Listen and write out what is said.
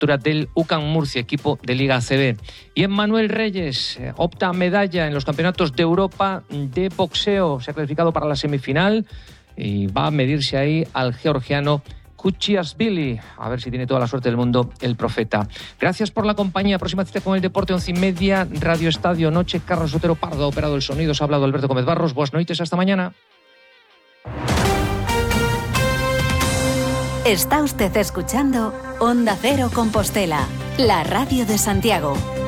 altura del UCAM Murcia, equipo de Liga ACB. Y Emmanuel Reyes opta a medalla en los campeonatos de Europa de boxeo. Se ha clasificado para la semifinal y va a medirse ahí al georgiano Kuchiashvili. A ver si tiene toda la suerte del mundo el profeta. Gracias por la compañía. Próxima cita con el deporte, 11:30, Radio Estadio Noche. Carlos Otero Pardo ha operado el sonido. Se ha hablado Alberto Gómez Barros. Buenas noches, hasta mañana. Está usted escuchando Onda Cero Compostela, la radio de Santiago.